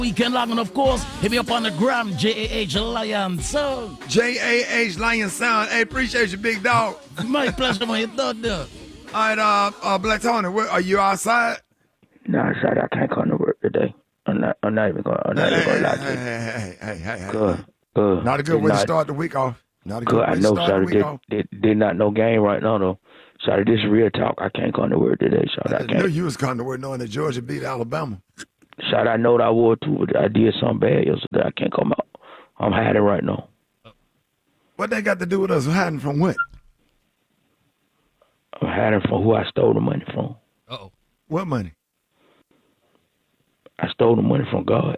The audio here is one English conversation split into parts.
Weekend long, and of course, hit me up on the gram, JAH Lion Sound. JAH Lion Sound. Hey, appreciate you, big dog. My pleasure, man. You thought that. All right, Black Tony, are you outside? No, sorry, I can't come to work today. I'm not even going to lie to you. Hey. Good. Not a good way to start the week off. Not a good way I to know, start the week off. Did not know game right now, though. Sorry, this is real talk. I can't come to work today, so I knew can't. you was coming to work knowing that Georgia beat Alabama. Sorry, I know that I would too, but I did something bad yesterday. I can't come out. I'm hiding right now. What they got to do with us? Hiding from what? I'm hiding from who I stole the money from. Uh-oh. What money? I stole the money from God.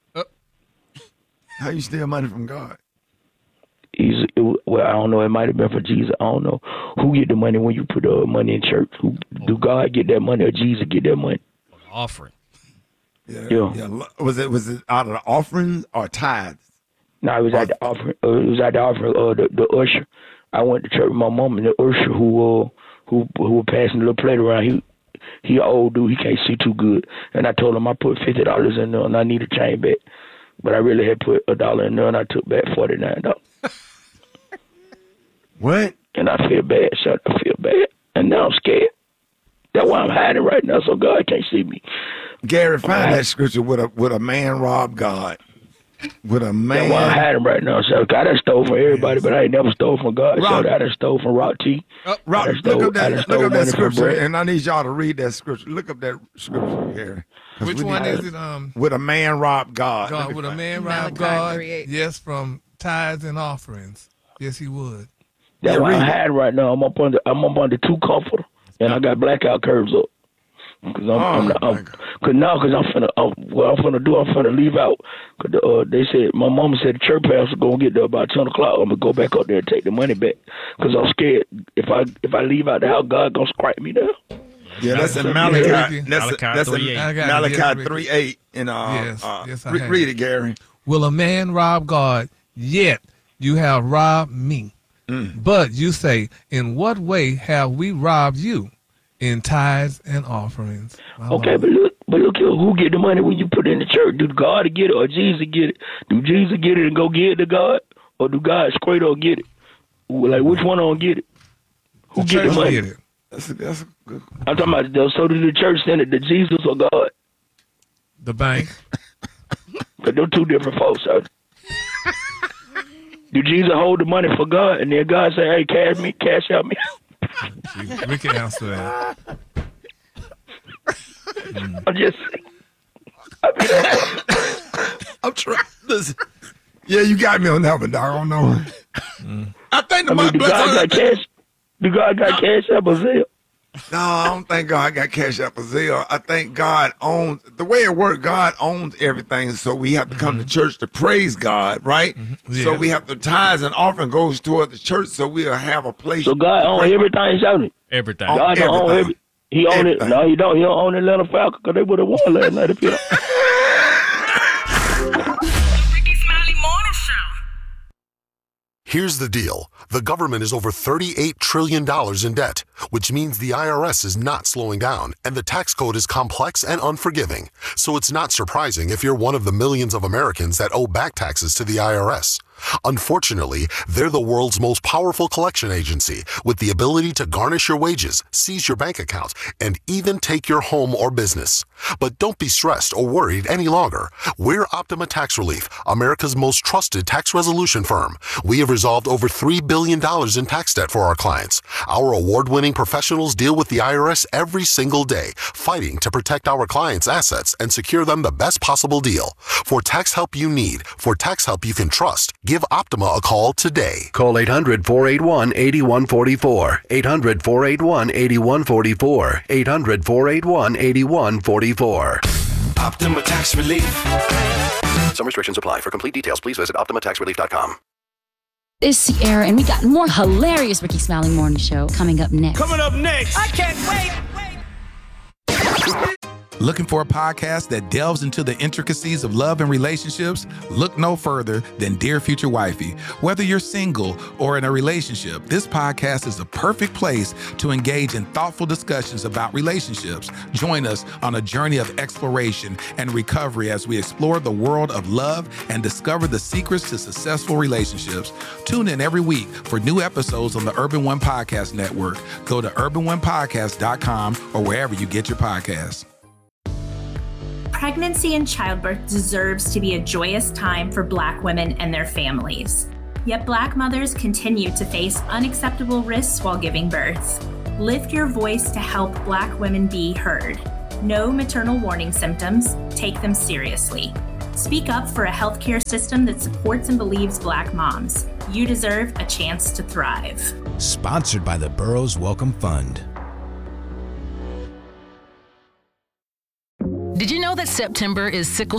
How you steal money from God? Well, I don't know. It might have been for Jesus. I don't know. Who get the money when you put money in church? Do God get that money or Jesus get that money? Offering. Yeah. Was it out of the offerings or tithes? No, it was at the offering. It was at the offering. The usher. I went to church with my mom, and the usher who was passing the little plate around. He an old dude. He can't see too good. And I told him I put $50 in there, and I need a change back. But I really had put $1 in there, and I took back $49. What? And I feel bad, son. I feel bad. And now I'm scared. That's why I'm hiding right now, so God can't see me. Gary, find that scripture with a man robbed God. With a man. That's why I'm hiding right now, so I done stole from everybody, but I ain't never stole from God. Rob, so I done stole from Rock T. Rob, look up that scripture, and I need y'all to read that scripture. Look up that scripture, Gary. Which one is it? With a man robbed God. God, with a man robbed God. Yes, from tithes and offerings. Yes, he would. That's why I'm hiding right now. I'm up under 2 comforter, and I got blackout curves up. Cause I'm finna leave out. Cause they said my mama said the church pastor gonna get there about 10 o'clock. I'm gonna go back up there and take the money back. Cause I'm scared if I leave out the house, God gonna strike me down. Yeah, that's in Malachi. That's in Malachi 3:8. And yes, read it, Gary. Will a man rob God? Yet you have robbed me. But you say, in what way have we robbed you? In tithes and offerings. Okay, but look here, who get the money when you put it in the church? Do God get it or Jesus get it? Do Jesus get it and go give it to God? Or do God straight up get it? Like, which one don't get it? Who get the money? Get it. That's a good. I'm talking about, so did the church send it to Jesus or God? The bank. Because they're 2 different folks, sir. Do Jesus hold the money for God and then God say, hey, cash out me? We can answer that. I'm just I'm trying. Listen. Yeah, you got me on that one, dog. I don't know. I think do God got cash? Do God got cash up or Zelle? No, I don't think God got cash up or Zelle. I think God owns, the way it works, God owns everything. So we have to come to church to praise God, right? Yeah. So we have to tithes and offering goes toward the church, so we'll have a place. So God owns everything, shouting. Everything. God don't own everything. He own it. No, he don't. He don't own Atlanta Falcons because they would have won last night if he don't. Here's the deal. The government is over $38 trillion in debt, which means the IRS is not slowing down, and the tax code is complex and unforgiving. So it's not surprising if you're one of the millions of Americans that owe back taxes to the IRS. Unfortunately, they're the world's most powerful collection agency with the ability to garnish your wages, seize your bank account, and even take your home or business. But don't be stressed or worried any longer. We're Optima Tax Relief, America's most trusted tax resolution firm. We have resolved over $3 billion in tax debt for our clients. Our award-winning professionals deal with the IRS every single day, fighting to protect our clients' assets and secure them the best possible deal. For tax help you need, for tax help you can trust, give Optima a call today. Call 800-481-8144. 800-481-8144. 800-481-8144. Optima Tax Relief. Some restrictions apply. For complete details, please visit OptimaTaxRelief.com. It's Sierra, and we got more hilarious Ricky Smiling Morning Show coming up next. Coming up next. I can't wait. Looking for a podcast that delves into the intricacies of love and relationships? Look no further than Dear Future Wifey. Whether you're single or in a relationship, this podcast is the perfect place to engage in thoughtful discussions about relationships. Join us on a journey of exploration and recovery as we explore the world of love and discover the secrets to successful relationships. Tune in every week for new episodes on the Urban One Podcast Network. Go to urbanonepodcast.com or wherever you get your podcasts. Pregnancy and childbirth deserves to be a joyous time for Black women and their families. Yet Black mothers continue to face unacceptable risks while giving birth. Lift your voice to help Black women be heard. Know maternal warning symptoms, take them seriously. Speak up for a healthcare system that supports and believes Black moms. You deserve a chance to thrive. Sponsored by the Burroughs Welcome Fund. Did you know that September is Sickle